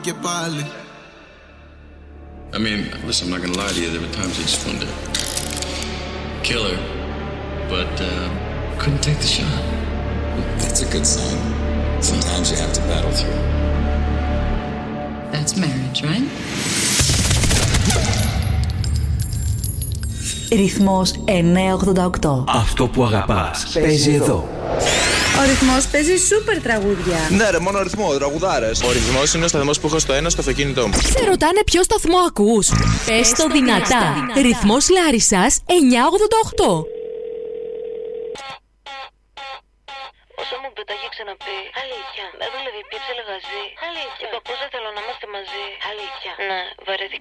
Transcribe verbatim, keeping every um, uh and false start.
Και πάλι. I mean, listen, I'm not gonna lie to you. There were times I just wanted to kill her, but uh, couldn't take the shot. That's a good sign. Sometimes you have to battle through. That's marriage, right? Ρυθμός εννιακόσια ογδόντα οκτώ. Αυτό που αγαπάς παίζει εδώ. Ο ρυθμός παίζει σούπερ τραγούδια. Ναι, ρε, μόνο ρυθμό, τραγουδάρες. Ο ρυθμός είναι ο σταθμός που έχω στο ένα στο αυτοκίνητό μου. Σε ρωτάνε ποιο σταθμό ακούς. Πες το δυνατά. Ρυθμός Λάρισσας εννιακόσια ογδόντα οκτώ. Όσο μου το τα έχει ξαναπεί. Αλήθεια. Με έδωλε διπίψε λεγαζί. Αλήθεια. Είπα πώς δεν θέλω να είμαστε μαζί. Αλήθεια. Ναι, βαρέθηκα.